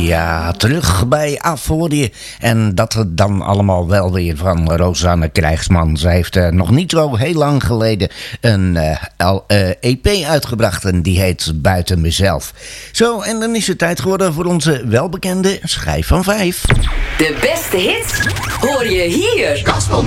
Ja, terug bij Aforie. En dat dan allemaal wel weer van Rosanne Krijgsman. Zij heeft nog niet zo heel lang geleden een EP uitgebracht. En die heet Buiten Mezelf. Zo, en dan is het tijd geworden voor onze welbekende schijf van 5. De beste hits hoor je hier. Gospel